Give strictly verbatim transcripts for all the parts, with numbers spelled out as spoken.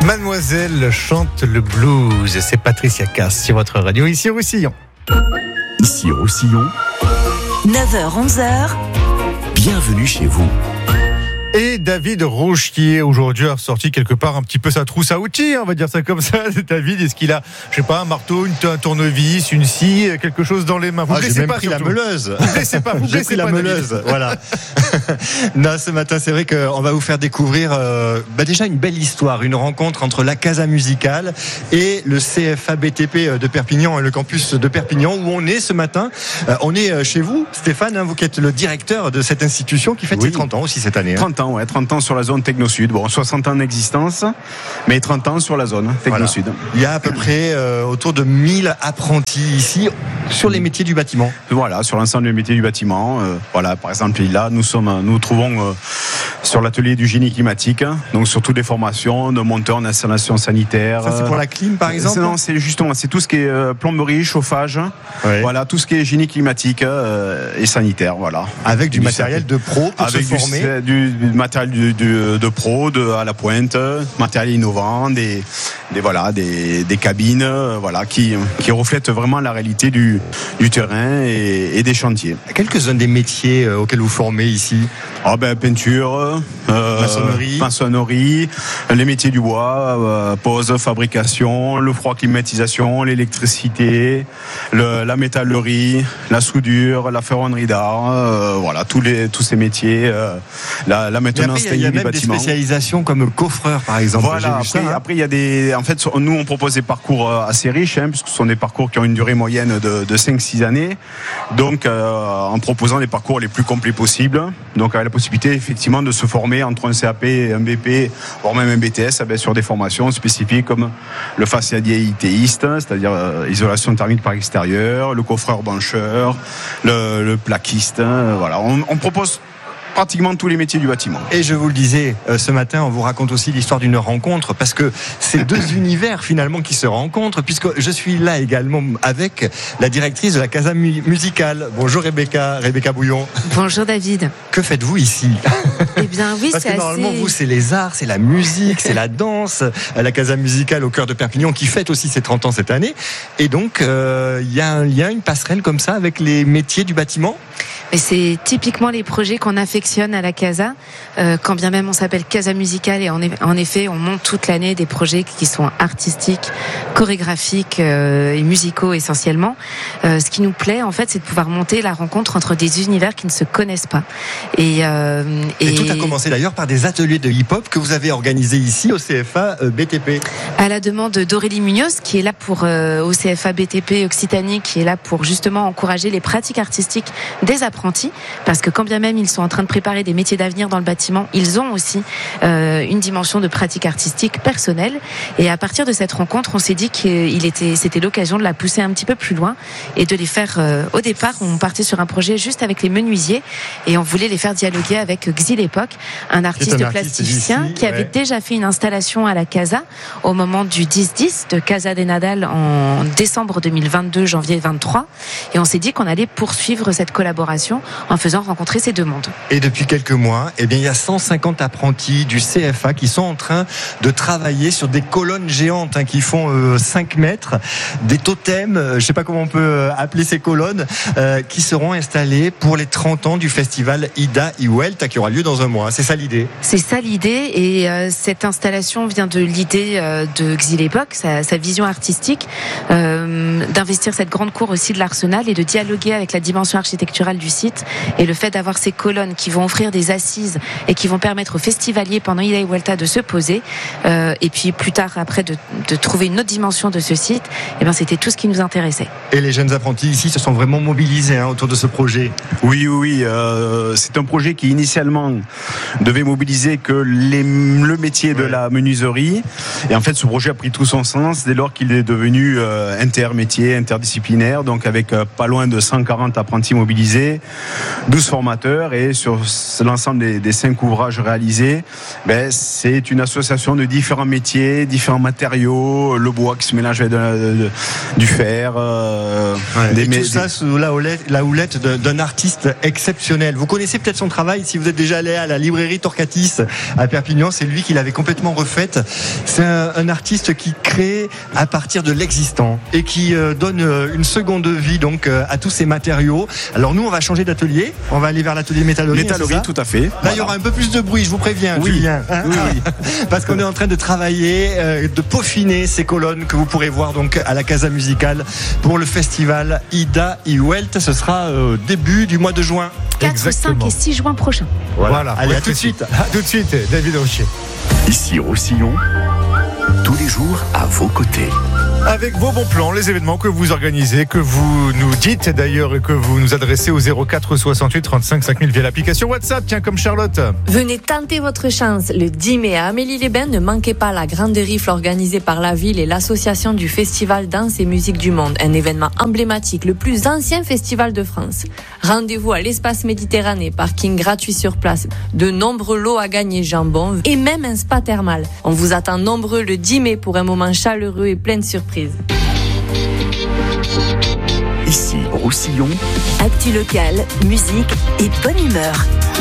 Mademoiselle chante le blues. C'est Patricia Cass sur votre radio, ici au Roussillon. Ici au Roussillon, neuf heures onze heures. Bienvenue chez vous. Et David Rouge qui aujourd'hui a sorti quelque part un petit peu sa trousse à outils, on va dire ça comme ça. David, est-ce qu'il a, je sais pas, un marteau, une, un tournevis, une scie, quelque chose dans les mains? Vous ah, blessez j'ai même pas pris surtout. la meuleuse. Vous blessez pas, vous j'ai blessez pris pas, la meuleuse. David. Voilà. Non, ce matin, c'est vrai qu'on va vous faire découvrir euh, bah déjà une belle histoire, une rencontre entre la Casa Musicale et le C F A B T P de Perpignan, le campus de Perpignan, où on est ce matin. Euh, on est chez vous, Stéphane, hein, vous qui êtes le directeur de cette institution qui fête oui. ses trente ans aussi cette année. Hein. trente ans, ouais, trente ans sur la zone Techno-Sud. Bon, soixante ans d'existence, mais trente ans sur la zone Techno-Sud. Voilà. Il y a à peu près euh, autour de mille apprentis ici sur les métiers du bâtiment. Voilà, sur l'ensemble des métiers du bâtiment. Euh, voilà, par exemple, là, nous sommes, nous nous trouvons euh, sur l'atelier du génie climatique, donc sur toutes les formations de monteurs d'installation sanitaire. Ça, c'est pour la clim, par exemple. C'est, non, c'est justement, c'est tout ce qui est euh, plomberie, chauffage. Oui. Voilà, tout ce qui est génie climatique euh, et sanitaire. Voilà. Avec du, du matériel de pro pour avec se former. Du, du, du matériel du, du, de pro, de à la pointe, matériel innovant, des, des voilà, des, des cabines, voilà, qui qui reflètent vraiment la réalité du du terrain et, et des chantiers. Quelques-uns des métiers euh, auxquels vous formez ici. Ah ben peinture, euh, maçonnerie, maçonnerie, les métiers du bois, euh, pose, fabrication, le froid, climatisation, l'électricité, le, la métallerie, la soudure, la ferronnerie d'art, euh, voilà, tous les tous ces métiers, euh, la, la maintenance technique du bâtiment. Il y a même des spécialisations comme coffreur, par exemple. Voilà. Après, ça, hein. après, il y a des. En fait, nous, on propose des parcours assez riches, hein, puisque ce sont des parcours qui ont une durée moyenne de, de cinq six années. Donc, euh, en proposant les parcours les plus complets possibles. Donc, avec la possibilité, effectivement, de se former entre un C A P, un B P, voire même un B T S, sur des formations spécifiques comme le façadier itéiste, c'est-à-dire euh, isolation thermique par extérieur, le coffreur bancheur, le, le plaquiste. Hein, voilà. On, on propose pratiquement tous les métiers du bâtiment. Et je vous le disais, euh, ce matin, on vous raconte aussi l'histoire d'une rencontre, parce que c'est deux univers finalement qui se rencontrent, puisque je suis là également avec la directrice de la Casa Musicale. Bonjour Rebecca, Rebecca Bouillon. Bonjour David. Que faites-vous ici? Eh bien oui, parce c'est que normalement assez... vous, c'est les arts, c'est la musique, c'est la danse. La Casa Musicale au cœur de Perpignan qui fête aussi ses trente ans cette année. Et donc, il euh, y a un lien, une passerelle comme ça avec les métiers du bâtiment? Et c'est typiquement les projets qu'on affectionne à la Casa, euh, quand bien même on s'appelle Casa Musicale, et en, e- en effet on monte toute l'année des projets qui sont artistiques, chorégraphiques euh, et musicaux essentiellement. Euh, ce qui nous plaît en fait, c'est de pouvoir monter la rencontre entre des univers qui ne se connaissent pas. Et, euh, et... et tout a commencé d'ailleurs par des ateliers de hip-hop que vous avez organisés ici au C F A B T P. À la demande d'Aurélie Munoz, qui est là pour euh, au C F A B T P Occitanie, qui est là pour justement encourager les pratiques artistiques des apprentis. Parce que quand bien même ils sont en train de préparer des métiers d'avenir dans le bâtiment, ils ont aussi euh, une dimension de pratique artistique personnelle. Et à partir de cette rencontre, on s'est dit qu'il était, c'était l'occasion de la pousser un petit peu plus loin et de les faire. Euh, au départ, on partait sur un projet juste avec les menuisiers et on voulait les faire dialoguer avec Xil Epoch, un artiste un plasticien artiste qui ouais. avait déjà fait une installation à la Casa au moment du dix dix de Casa de Nadal en décembre deux mille vingt-deux, janvier vingt-trois. Et on s'est dit qu'on allait poursuivre cette collaboration en faisant rencontrer ces deux mondes. Et depuis quelques mois, eh bien, il y a cent cinquante apprentis du C F A qui sont en train de travailler sur des colonnes géantes hein, qui font euh, cinq mètres, des totems, euh, je ne sais pas comment on peut euh, appeler ces colonnes, euh, qui seront installées pour les trente ans du festival Ida i Welt qui aura lieu dans un mois. C'est ça l'idée? C'est ça l'idée, et euh, cette installation vient de l'idée euh, de Xil Epoch, sa, sa vision artistique, euh, d'investir cette grande cour aussi de l'Arsenal et de dialoguer avec la dimension architecturale du site, et le fait d'avoir ces colonnes qui vont offrir des assises et qui vont permettre aux festivaliers pendant Ida i Vuelta de se poser, euh, et puis plus tard après de, de trouver une autre dimension de ce site, et ben c'était tout ce qui nous intéressait. Et les jeunes apprentis ici se sont vraiment mobilisés hein, autour de ce projet. Oui, oui, oui. Euh, c'est un projet qui initialement devait mobiliser que les, le métier de ouais. la menuiserie, et en fait ce projet a pris tout son sens dès lors qu'il est devenu euh, inter intermétier, interdisciplinaire, donc avec euh, pas loin de cent quarante apprentis mobilisés, douze formateurs, et sur l'ensemble des, des cinq ouvrages réalisés, ben, c'est une association de différents métiers, différents matériaux, le bois qui se mélange avec de, de, du fer, euh, ouais, des, et tout des... ça sous la houlette, la houlette d'un artiste exceptionnel. Vous connaissez peut-être son travail si vous êtes déjà allé à la librairie Torcatis à Perpignan, c'est lui qui l'avait complètement refaite. C'est un, un artiste qui crée à partir de l'existant et qui euh, donne euh, une seconde vie donc euh, à tous ces matériaux. Alors nous on va changer d'atelier, on va aller vers l'atelier métallerie. Métallerie, hein, tout à fait. Là Voilà. il y aura un peu plus de bruit, je vous préviens, Oui. Julien. Hein, Oui, oui. Parce qu'on est en train de travailler, euh, de peaufiner ces colonnes que vous pourrez voir donc à la Casa Musicale pour le festival Ida i Welt. Ce sera euh, début du mois de juin. quatre, Exactement. cinq et six juin prochains. Voilà. Allez, Ouais, à tout de précis. suite. À tout de suite, David Rocher. Ici Roussillon, tous les jours à vos côtés. Avec vos bons plans, les événements que vous organisez, que vous nous dites d'ailleurs et que vous nous adressez au zéro quatre soixante-huit trente-cinq cinq mille via l'application WhatsApp, tiens, comme Charlotte. Venez tenter votre chance. Le dix mai à Amélie-les-Bains, ne manquez pas la grande rifle organisée par la ville et l'association du Festival Danse et Musique du Monde, un événement emblématique, le plus ancien festival de France. Rendez-vous à l'espace Méditerranée, parking gratuit sur place, de nombreux lots à gagner, jambon et même un spa thermal. On vous attend nombreux le dix mai pour un moment chaleureux et plein de surprises. Ici Roussillon, Actu locale, musique et bonne humeur.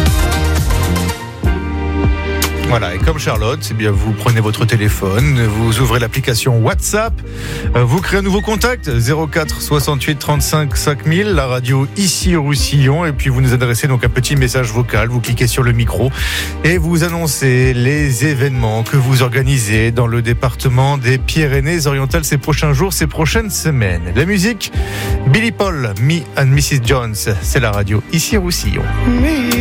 Voilà, et comme Charlotte, eh bien, vous prenez votre téléphone, vous ouvrez l'application WhatsApp, euh, vous créez un nouveau contact, zéro quatre soixante-huit trente-cinq cinq mille, la radio ici au Roussillon, et puis vous nous adressez donc un petit message vocal, vous cliquez sur le micro et vous annoncez les événements que vous organisez dans le département des Pyrénées-Orientales ces prochains jours, ces prochaines semaines. La musique, Billy Paul, Me and missus Jones, c'est la radio ici au Roussillon.